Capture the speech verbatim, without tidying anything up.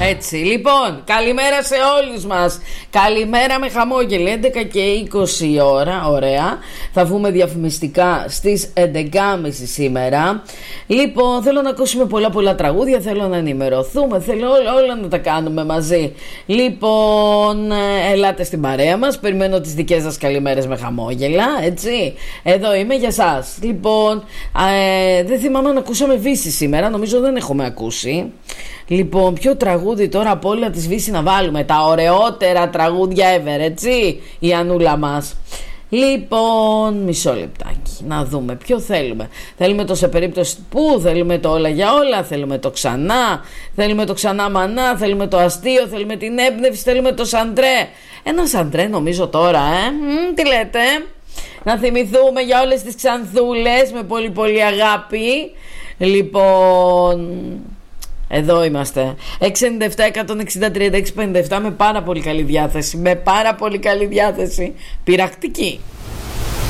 Έτσι, λοιπόν, καλημέρα σε όλους μας. Καλημέρα με χαμόγελο. έντεκα και είκοσι η ώρα, ωραία. Θα βγούμε διαφημιστικά στις έντεκα και μισή σήμερα. Λοιπόν, θέλω να ακούσουμε πολλά πολλά τραγούδια. Θέλω να ενημερωθούμε. Θέλω όλα, όλα να τα κάνουμε μαζί. Λοιπόν, ελάτε στην παρέα μας. Περιμένω τις δικές σας καλημέρες με χαμόγελα. Έτσι, εδώ είμαι για σας. Λοιπόν, ε, δεν θυμάμαι αν ακούσαμε Βύση σήμερα. Νομίζω δεν έχουμε ακούσει. Λοιπόν, ποιο τραγούδι τώρα από όλα της Βύση να βάλουμε? Τα ωραιότερα τραγούδια ever, έτσι, η Ανούλα μας. Λοιπόν, μισό λεπτάκι, να δούμε ποιο θέλουμε. Θέλουμε το σε περίπτωση που, θέλουμε το όλα για όλα, θέλουμε το ξανά, θέλουμε το ξανά μανά, θέλουμε το αστείο, θέλουμε την έμπνευση, θέλουμε το σαντρέ. Ένα σαντρέ νομίζω τώρα, ε, Μ, τι λέτε? Να θυμηθούμε για όλες τις ξανθούλες με πολύ πολύ αγάπη. Λοιπόν, εδώ είμαστε. έξι εννιά επτά, εκατόν εξήντα, τριάντα έξι πενήντα επτά με πάρα πολύ καλή διάθεση. Με πάρα πολύ καλή διάθεση. Πειρακτική.